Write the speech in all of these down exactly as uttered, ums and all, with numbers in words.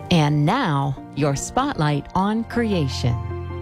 And now, your spotlight on creation.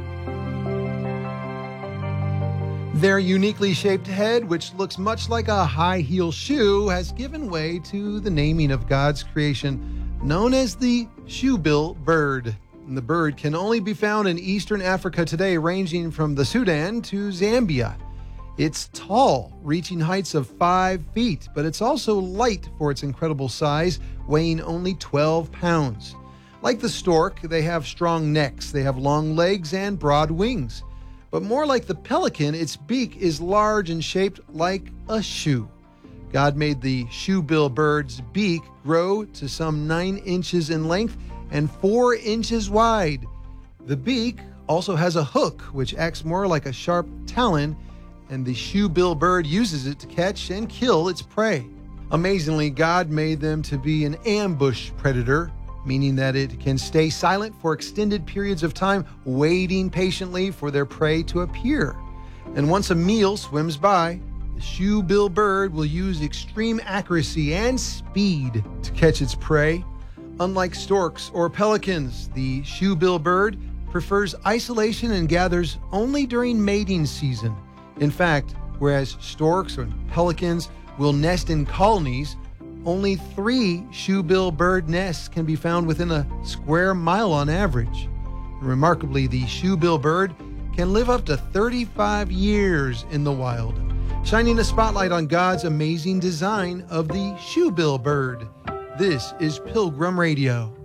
Their uniquely shaped head, which looks much like a high heel shoe, has given way to the naming of God's creation, known as the shoebill bird. And the bird can only be found in eastern Africa today, ranging from the Sudan to Zambia. It's tall, reaching heights of five feet, but it's also light for its incredible size, weighing only twelve pounds. Like the stork, they have strong necks, they have long legs and broad wings. But more like the pelican, its beak is large and shaped like a shoe. God made the shoebill bird's beak grow to some nine inches in length and four inches wide. The beak also has a hook, which acts more like a sharp talon, and the shoebill bird uses it to catch and kill its prey. Amazingly, God made them to be an ambush predator, meaning that it can stay silent for extended periods of time, waiting patiently for their prey to appear. And once a meal swims by, the shoebill bird will use extreme accuracy and speed to catch its prey. Unlike storks or pelicans, the shoebill bird prefers isolation and gathers only during mating season. In fact, whereas storks and pelicans will nest in colonies, only three shoebill bird nests can be found within a square mile on average. Remarkably, the shoebill bird can live up to thirty-five years in the wild, shining a spotlight on God's amazing design of the shoebill bird. This is Pilgrim Radio.